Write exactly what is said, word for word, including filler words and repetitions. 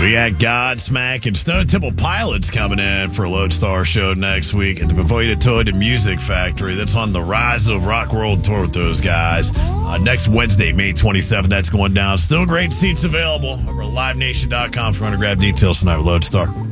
We got Godsmack and Stone Temple Pilots coming in for a Lodestar show next week at the Pavoida Toyota Music Factory. That's on the Rise of Rock World Tour with those guys. Uh, next Wednesday, May twenty-seventh, that's going down. Still great seats available over at live nation dot com if you want to grab details tonight with Lodestar.